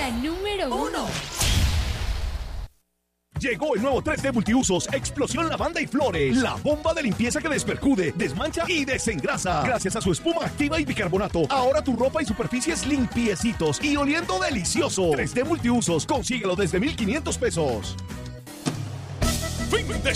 La número 1. Llegó el nuevo 3D Multiusos Explosión Lavanda y Flores. La bomba de limpieza que despercude, desmancha y desengrasa. Gracias a su espuma activa y bicarbonato, ahora tu ropa y superficies limpiecitos y oliendo delicioso. 3D Multiusos, consíguelo desde $1,500. Fin de